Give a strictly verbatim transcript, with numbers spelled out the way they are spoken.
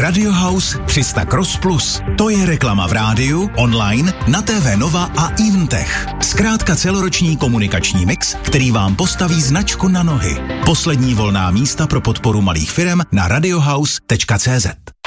Radio House tři sta Cross Plus. To je reklama v rádiu, online, na T V Nova a Eventech. Zkrátka celoroční komunikační mix, který vám postaví značku na nohy. Poslední volná místa pro podporu malých firem na radiohouse tečka cé zet.